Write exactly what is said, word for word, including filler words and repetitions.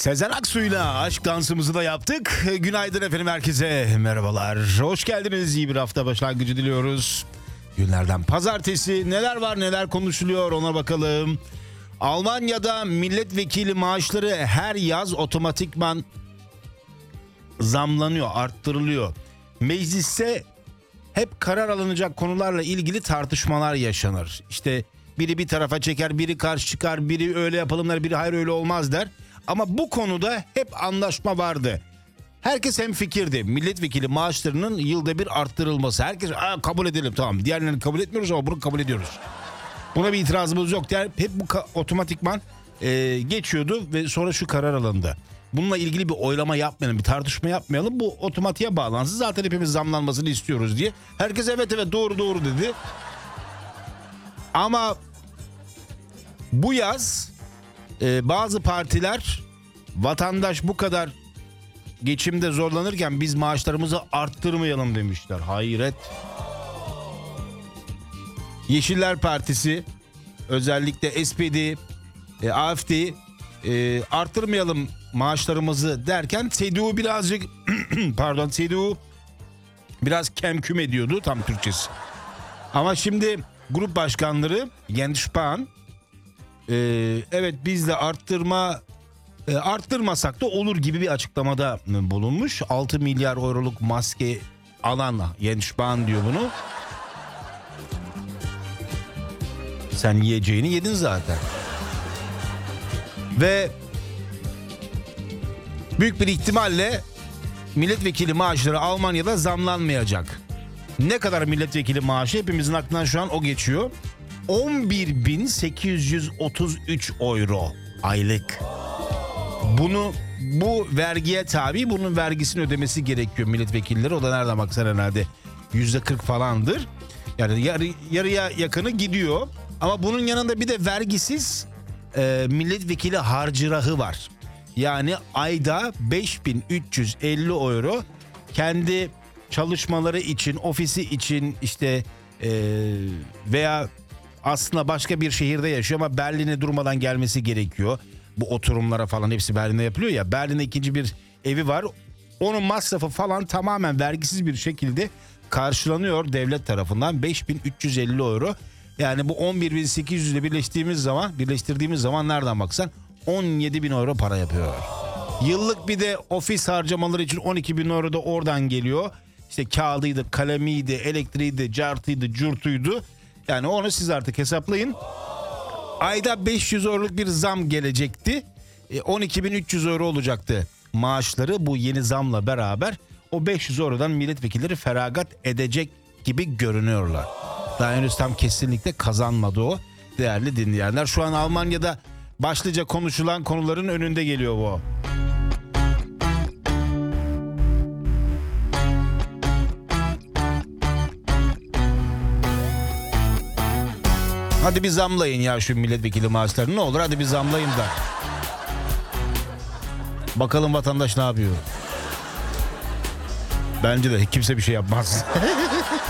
Sezen Aksu'yla aşk dansımızı da yaptık. Günaydın efendim, herkese merhabalar. Hoş geldiniz. İyi bir hafta başlangıcı diliyoruz. Günlerden pazartesi. Neler var, neler konuşuluyor, ona bakalım. Almanya'da milletvekili maaşları her yaz otomatikman zamlanıyor, arttırılıyor. Mecliste hep karar alınacak konularla ilgili tartışmalar yaşanır. İşte biri bir tarafa çeker, biri karşı çıkar, biri öyle yapalım der, biri hayır öyle olmaz der. Ama bu konuda hep anlaşma vardı. Herkes hemfikirdi. Milletvekili maaşlarının yılda bir arttırılması. Herkes kabul edelim, tamam. Diğerlerini kabul etmiyoruz ama bunu kabul ediyoruz. Buna bir itirazımız yok. Yani hep bu ka- otomatikman e, geçiyordu ve sonra şu karar alındı. Bununla ilgili bir oylama yapmayalım, bir tartışma yapmayalım. Bu otomatiğe bağlansın. Zaten hepimiz zamlanmasını istiyoruz diye. Herkes evet evet doğru doğru dedi. Ama bu yaz e, bazı partiler vatandaş bu kadar geçimde zorlanırken biz maaşlarımızı arttırmayalım demişler. Hayret. Yeşiller Partisi, özellikle S P D, e, A F D e, arttırmayalım maaşlarımızı derken C D U birazcık pardon C D U biraz kemküm ediyordu, tam Türkçesi. Ama şimdi grup başkanları Jens Spahn e, evet biz de arttırma e, arttırmasak da olur gibi bir açıklamada bulunmuş. altı milyar euroluk maske alan Jens Spahn diyor bunu. Sen yiyeceğini yedin zaten. Ve büyük bir ihtimalle milletvekili maaşları Almanya'da zamlanmayacak. Ne kadar milletvekili maaşı, hepimizin aklından şu an o geçiyor. on bir bin sekiz yüz otuz üç euro aylık. Bunu bu vergiye tabi, bunun vergisini ödemesi gerekiyor milletvekilleri. O da nereden baksan herhalde yüzde kırk falandır. Yani yarı, yarıya yakını gidiyor. Ama bunun yanında bir de vergisiz e, milletvekili harcırahı var. Yani ayda beş bin üç yüz elli euro kendi çalışmaları için, ofisi için işte e, veya aslında başka bir şehirde yaşıyor ama Berlin'e durmadan gelmesi gerekiyor. Bu oturumlara falan hepsi Berlin'de yapılıyor ya. Berlin'de ikinci bir evi var. Onun masrafı falan tamamen vergisiz bir şekilde karşılanıyor devlet tarafından. beş bin üç yüz elli euro. Yani bu on bir bin sekiz yüz ile birleştiğimiz zaman, birleştirdiğimiz zaman nereden baksan on yedi bin euro para yapıyor. Yıllık bir de ofis harcamaları için on iki bin euro da oradan geliyor. İşte kağıdıydı, kalemiydi, elektriğiydi, cartıydı, curtuydu. Yani onu siz artık hesaplayın. Ayda beş yüz euroluk bir zam gelecekti. on iki bin üç yüz euro olacaktı maaşları bu yeni zamla beraber. O beş yüz eurodan milletvekilleri feragat edecek gibi görünüyorlar. Daha henüz tam kesinlikle kazanmadı o, değerli dinleyenler. Şu an Almanya'da başlıca konuşulan konuların önünde geliyor bu. Hadi bir zamlayın ya şu milletvekili maaşlarını, ne olur hadi bir zamlayın da. Bakalım vatandaş ne yapıyor. Bence de kimse bir şey yapmaz.